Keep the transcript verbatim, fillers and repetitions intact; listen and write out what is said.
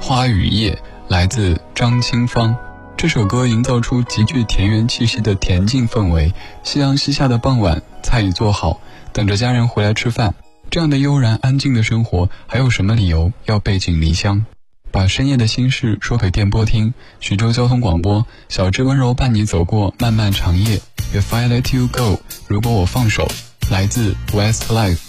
花雨夜，来自张清芳。这首歌营造出极具田园气息的恬静氛围，夕阳西下的傍晚，菜已做好，等着家人回来吃饭。这样的悠然安静的生活，还有什么理由要背井离乡？把深夜的心事说给电波听。徐州交通广播，小志温柔伴你走过漫漫长夜。 If I let you go， 如果我放手，来自 Westlife。